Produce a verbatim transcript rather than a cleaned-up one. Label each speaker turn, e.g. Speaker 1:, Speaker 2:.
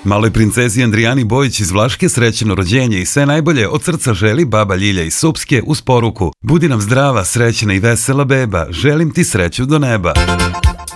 Speaker 1: Maloj princezi Andrijani Bojić iz Vlaške srećeno rođenje i sve najbolje od srca želi baba Ljilja iz Supske uz poruku: budi nam zdrava, srećna i vesela beba, želim ti sreću do neba.